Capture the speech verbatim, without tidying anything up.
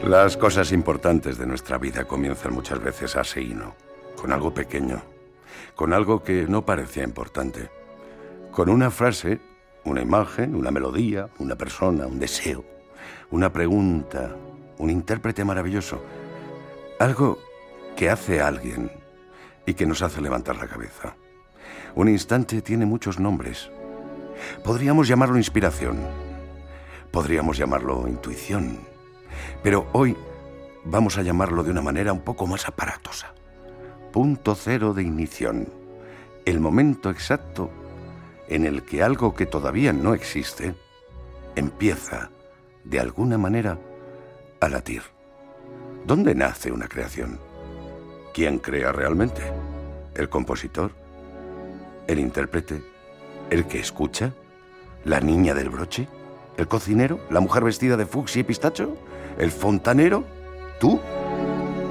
Las cosas importantes de nuestra vida comienzan muchas veces así, ¿no? Con algo pequeño, con algo que no parecía importante, con una frase, una imagen, una melodía, una persona, un deseo, una pregunta, un intérprete maravilloso, algo que hace alguien y que nos hace levantar la cabeza. Un instante tiene muchos nombres. Podríamos llamarlo inspiración, podríamos llamarlo intuición, pero hoy vamos a llamarlo de una manera un poco más aparatosa. Punto cero de ignición, el momento exacto en el que algo que todavía no existe empieza, de alguna manera, a latir. ¿Dónde nace una creación? ¿Quién crea realmente? ¿El compositor? ¿El intérprete? ¿El que escucha? ¿La niña del broche? ¿El cocinero? ¿La mujer vestida de fucsia y pistacho? ¿El fontanero? ¿Tú?